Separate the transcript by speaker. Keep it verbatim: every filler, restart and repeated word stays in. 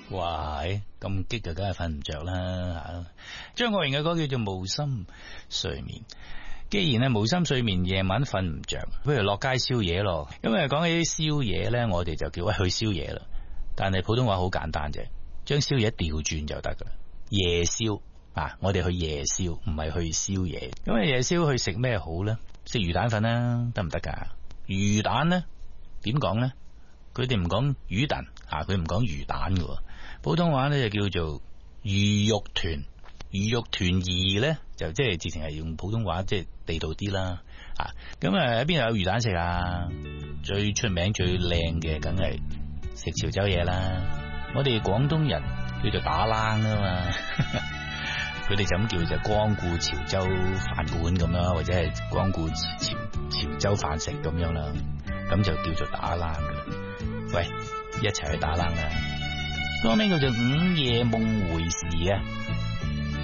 Speaker 1: 哇，咁激就梗係瞓唔着啦。張國榮嘅歌叫做《無心睡眠》。既然咧無心睡眠，夜晚瞓唔着，不如落街宵夜咯。因為講起宵夜咧，我哋就叫喂去宵夜啦。但係普通話好簡單啫，將宵夜調轉就得噶啦。夜宵啊，我哋去夜宵，唔係去宵夜。咁啊，夜宵去食咩好咧？食魚蛋粉啦，得唔得噶？魚蛋咧點講咧？佢哋唔講魚蛋啊，佢唔講魚蛋嘅。普通話咧就叫做魚肉團。魚肉團二咧就即係直情係用普通話，即係地道啲啦。啊，咁啊喺邊度有魚蛋食啊？最出名最靚嘅梗係食潮州嘢啦。我哋廣東人叫做打冷啊嘛，佢哋就咁叫就光顧潮州飯館咁啦，或者係光顧潮潮州飯食咁樣啦，咁就叫做打冷噶啦。喂，一齊去打冷啊！歌名叫做午夜夢回時啊！